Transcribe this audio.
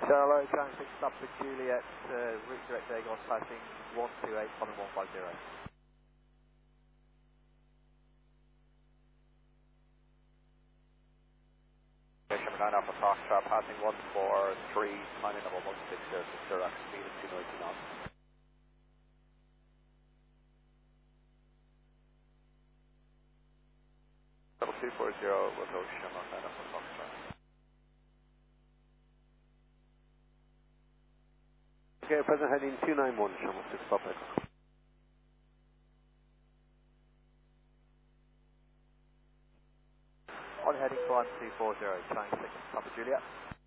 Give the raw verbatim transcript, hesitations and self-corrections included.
Hello, Channel six Papa Juliet, uh, route direct Agon passing one two eight on one five zero. Station nine Alpha Foxtrot passing one four three, climbing number one six zero six zero, speed of two ninety knots. Level two four zero, we'll go Shamrock nine Alpha Foxtrot. Okay, present heading two nine one, Shamrock six Papa. On heading one two four zero, Channel six Papa Juliet.